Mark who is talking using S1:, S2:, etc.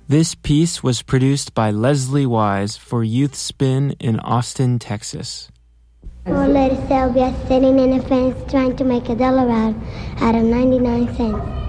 S1: This piece was produced by Leslie Wise for Youth Spin in Austin, Texas.
S2: Poor little Sylvia sitting in a fence trying to make $1 out of 99 cents.